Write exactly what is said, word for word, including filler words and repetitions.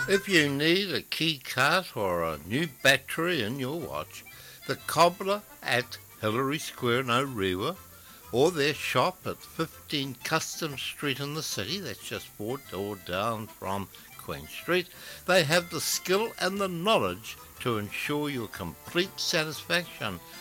If you need a key cut or a new battery in your watch, the Cobbler at Hillary Square in Orewa or their shop at fifteen Custom Street in the city, that's just four doors down from Queen Street, they have the skill and the knowledge to ensure your complete satisfaction